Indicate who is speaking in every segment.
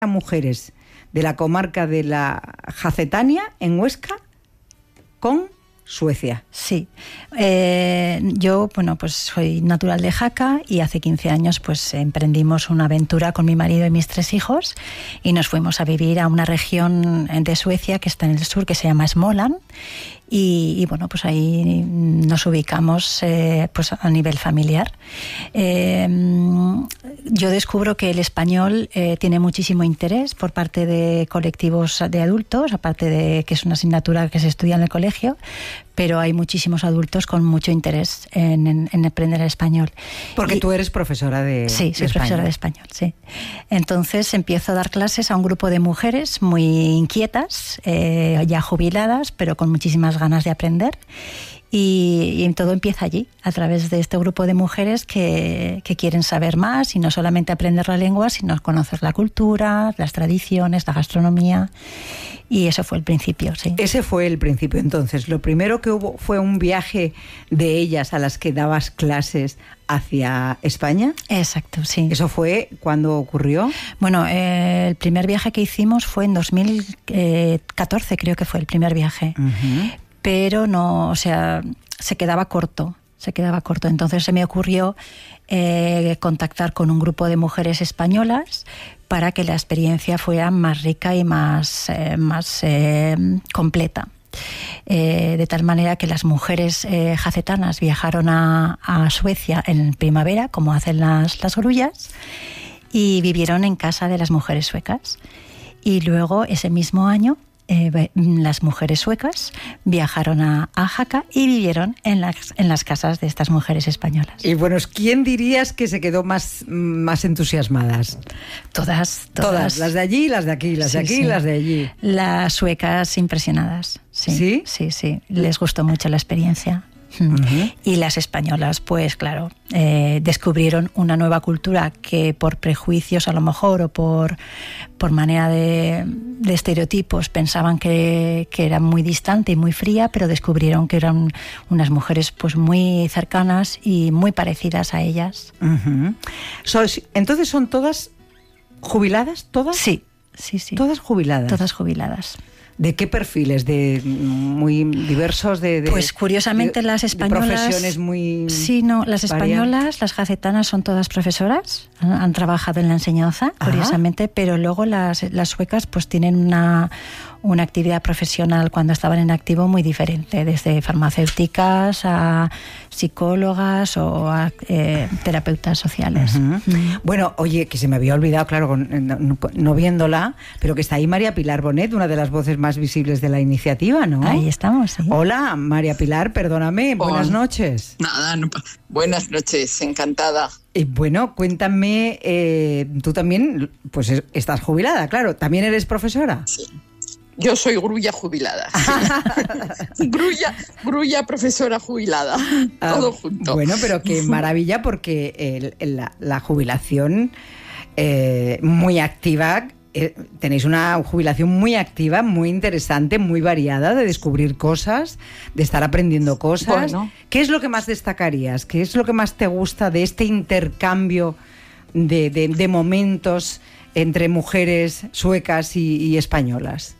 Speaker 1: mujeres de la comarca de la Jacetania, en Huesca, con Suecia.
Speaker 2: Sí, yo, bueno, pues soy natural de Jaca y hace 15 años pues emprendimos una aventura con mi marido y mis 3 hijos y nos fuimos a vivir a una región de Suecia que está en el sur, que se llama Småland. Y bueno, pues ahí nos ubicamos pues a nivel familiar. Yo descubro que el español tiene muchísimo interés por parte de colectivos de adultos, aparte de que es una asignatura que se estudia en el colegio, pero hay muchísimos adultos con mucho interés en aprender el español.
Speaker 1: Porque tú eres profesora de
Speaker 2: Sí, soy profesora de español, sí. Entonces empiezo a dar clases a un grupo de mujeres muy inquietas, ya jubiladas, pero con muchísimas ganas de aprender. Y todo empieza allí, a través de este grupo de mujeres que quieren saber más y no solamente aprender la lengua, sino conocer la cultura, las tradiciones, la gastronomía. Y eso fue el principio, sí.
Speaker 1: Ese fue el principio. Entonces, lo primero que hubo fue un viaje de ellas a las que dabas clases hacia España.
Speaker 2: Exacto, sí.
Speaker 1: ¿Eso fue cuando ocurrió?
Speaker 2: Bueno, el primer viaje que hicimos fue en 2014, creo que fue el primer viaje. Uh-huh. Pero no, o sea, se quedaba corto. Entonces se me ocurrió contactar con un grupo de mujeres españolas para que la experiencia fuera más rica y más completa. De tal manera que las mujeres jacetanas viajaron a Suecia en primavera, como hacen las grullas, y vivieron en casa de las mujeres suecas. Y luego, ese mismo año, las mujeres suecas viajaron a Jaca y vivieron en las casas de estas mujeres españolas.
Speaker 1: Y bueno, ¿quién dirías que se quedó más entusiasmadas?
Speaker 2: Todas.
Speaker 1: Las de allí, las de aquí, las de aquí, las de allí.
Speaker 2: Las suecas impresionadas. Sí. Les gustó mucho la experiencia. Uh-huh. Y las españolas, pues claro, descubrieron una nueva cultura que por prejuicios a lo mejor o por manera de estereotipos pensaban que era muy distante y muy fría, pero descubrieron que eran unas mujeres pues muy cercanas y muy parecidas a ellas.
Speaker 1: Uh-huh. Entonces son todas jubiladas, ¿todas?
Speaker 2: Sí.
Speaker 1: Todas jubiladas.
Speaker 2: Todas jubiladas.
Speaker 1: ¿De qué perfiles? ¿De muy diversos?
Speaker 2: Pues curiosamente las españolas...
Speaker 1: De profesiones muy...
Speaker 2: Sí, no, las españolas, las jacetanas son todas profesoras, han trabajado en la enseñanza, curiosamente, pero luego las suecas pues tienen una actividad profesional cuando estaban en activo muy diferente, desde farmacéuticas a psicólogas o a terapeutas sociales.
Speaker 1: Uh-huh. Bueno, oye, que se me había olvidado, claro, no viéndola, pero que está ahí María Pilar Bonet, una de las voces más visibles de la iniciativa, ¿no?
Speaker 2: Ahí estamos, sí.
Speaker 1: Hola, María Pilar, perdóname, buenas noches.
Speaker 3: Nada, buenas noches, encantada.
Speaker 1: Bueno, cuéntame, tú también, pues estás jubilada, claro, ¿también eres profesora?
Speaker 3: Sí. Yo soy grulla jubilada. Sí. grulla profesora jubilada. Todo junto.
Speaker 1: Bueno, pero qué maravilla, porque la jubilación muy activa, tenéis una jubilación muy activa, muy interesante, muy variada, de descubrir cosas, de estar aprendiendo cosas. Bueno. ¿Qué es lo que más destacarías? ¿Qué es lo que más te gusta de este intercambio de momentos entre mujeres suecas y españolas?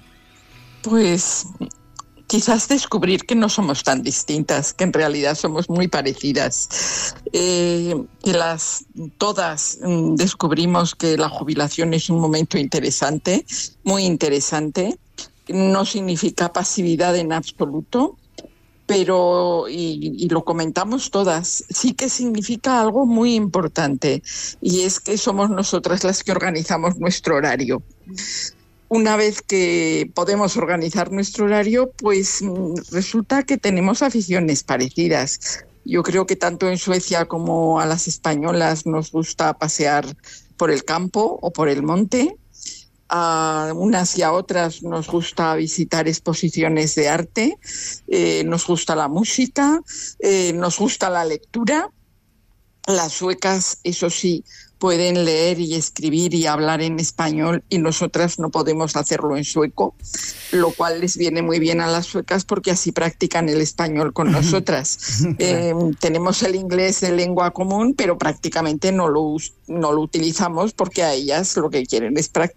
Speaker 3: Pues quizás descubrir que no somos tan distintas, que en realidad somos muy parecidas. Que todas descubrimos que la jubilación es un momento interesante, muy interesante. No significa pasividad en absoluto, pero, y lo comentamos todas, sí que significa algo muy importante, y es que somos nosotras las que organizamos nuestro horario. Una vez que podemos organizar nuestro horario, pues resulta que tenemos aficiones parecidas. Yo creo que tanto en Suecia como a las españolas nos gusta pasear por el campo o por el monte. A unas y a otras nos gusta visitar exposiciones de arte, nos gusta la música, nos gusta la lectura. Las suecas, eso sí, pueden leer y escribir y hablar en español y nosotras no podemos hacerlo en sueco, lo cual les viene muy bien a las suecas porque así practican el español con nosotras. Tenemos el inglés de lengua común, pero prácticamente no lo utilizamos porque a ellas lo que quieren es practicar